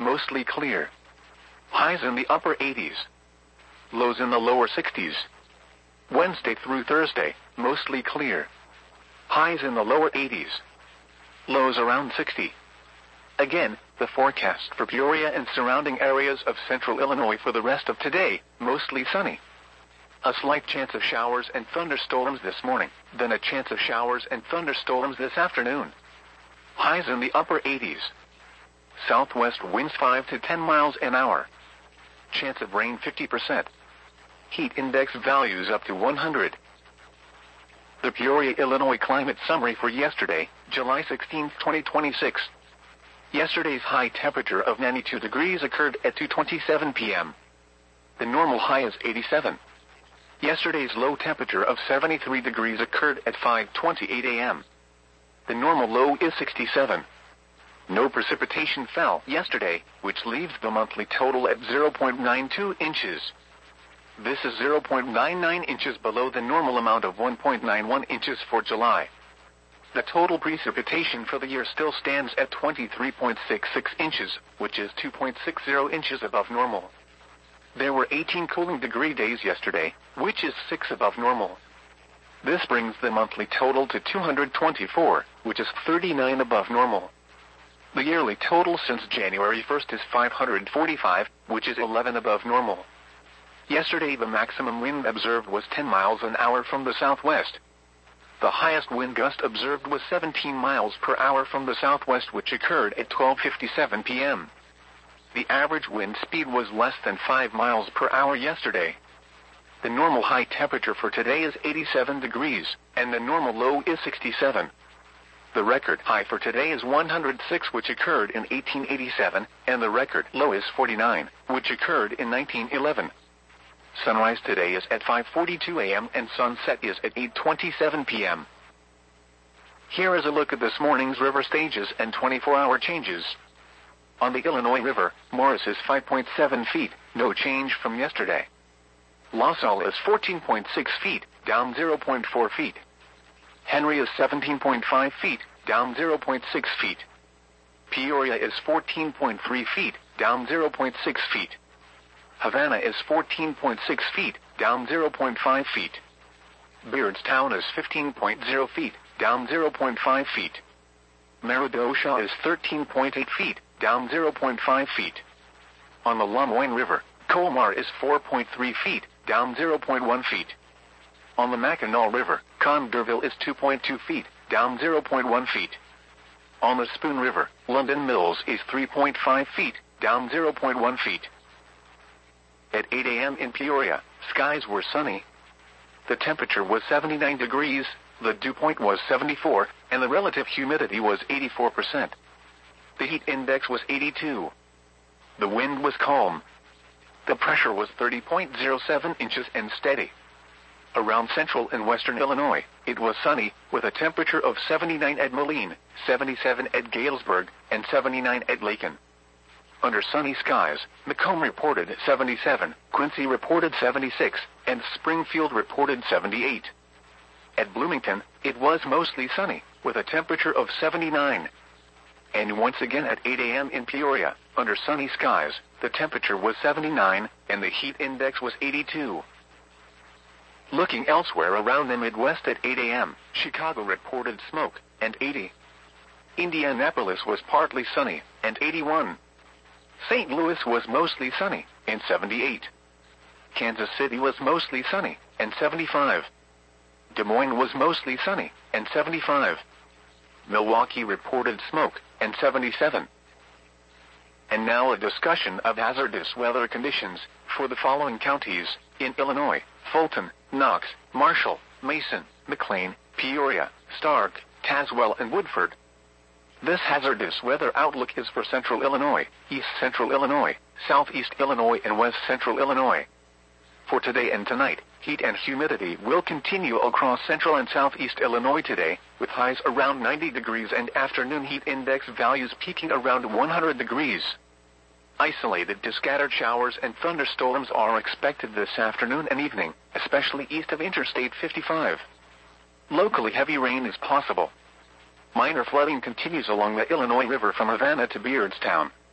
mostly clear. Highs in the upper 80s. Lows in the lower 60s. Wednesday through Thursday, mostly clear. Highs in the lower 80s. Lows around 60. Again, the forecast for Peoria and surrounding areas of central Illinois for the rest of today, mostly sunny. A slight chance of showers and thunderstorms this morning, then a chance of showers and thunderstorms this afternoon. Highs in the upper 80s. Southwest winds 5 to 10 miles an hour. Chance of rain 50%. Heat index values up to 100. The Peoria, Illinois climate summary for yesterday, July 16, 2026. Yesterday's high temperature of 92 degrees occurred at 2:27 p.m. The normal high is 87. Yesterday's low temperature of 73 degrees occurred at 5:28 a.m. The normal low is 67. No precipitation fell yesterday, which leaves the monthly total at 0.92 inches. This is 0.99 inches below the normal amount of 1.91 inches for July. The total precipitation for the year still stands at 23.66 inches, which is 2.60 inches above normal. There were 18 cooling degree days yesterday, which is 6 above normal. This brings the monthly total to 224, which is 39 above normal. The yearly total since January 1st is 545, which is 11 above normal. Yesterday the maximum wind observed was 10 miles an hour from the southwest. The highest wind gust observed was 17 miles per hour from the southwest, which occurred at 12:57 p.m. The average wind speed was less than 5 miles per hour yesterday. The normal high temperature for today is 87 degrees, and the normal low is 67. The record high for today is 106, which occurred in 1887, and the record low is 49, which occurred in 1911. Sunrise today is at 5:42 a.m. and sunset is at 8:27 p.m. Here is a look at this morning's river stages and 24-hour changes. On the Illinois River, Morris is 5.7 feet, no change from yesterday. La Salle is 14.6 feet, down 0.4 feet. Henry is 17.5 feet, down 0.6 feet. Peoria is 14.3 feet, down 0.6 feet. Havana is 14.6 feet, down 0.5 feet. Beardstown is 15.0 feet, down 0.5 feet. Meridosha is 13.8 feet, down 0.5 feet. On the Lemoyne River, Colmar is 4.3 feet, down 0.1 feet. On the Mackinac River, Condorville is 2.2 feet, down 0.1 feet. On the Spoon River, London Mills is 3.5 feet, down 0.1 feet. At 8 a.m. in Peoria, skies were sunny. The temperature was 79 degrees, the dew point was 74, and the relative humidity was 84%. The heat index was 82. The wind was calm. The pressure was 30.07 inches and steady. Around central and western Illinois, it was sunny, with a temperature of 79 at Moline, 77 at Galesburg, and 79 at Lakin. Under sunny skies, Macomb reported 77, Quincy reported 76, and Springfield reported 78. At Bloomington, it was mostly sunny, with a temperature of 79. And once again at 8 a.m. in Peoria, under sunny skies, the temperature was 79, and the heat index was 82. Looking elsewhere around the Midwest at 8 a.m., Chicago reported smoke, and 80. Indianapolis was partly sunny, and 81. St. Louis was mostly sunny, and 78. Kansas City was mostly sunny, and 75. Des Moines was mostly sunny, and 75. Milwaukee reported smoke, and 77. And now a discussion of hazardous weather conditions for the following counties in Illinois: Fulton, Knox, Marshall, Mason, McLean, Peoria, Stark, Tazewell, and Woodford. This hazardous weather outlook is for central Illinois, east central Illinois, southeast Illinois, and west central Illinois. For today and tonight, heat and humidity will continue across central and southeast Illinois today, with highs around 90 degrees and afternoon heat index values peaking around 100 degrees. Isolated to scattered showers and thunderstorms are expected this afternoon and evening, especially east of Interstate 55. Locally heavy rain is possible. Minor flooding continues along the Illinois River from Havana to Beardstown.